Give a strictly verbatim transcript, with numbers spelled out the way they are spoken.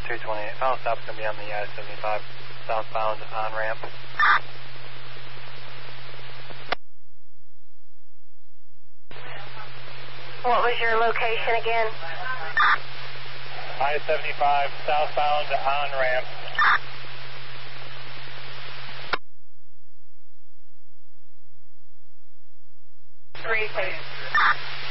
two twenty-eight. Final stop's going to be on the I seventy-five southbound on-ramp. What was your location again? I seventy-five southbound on-ramp. Three, please.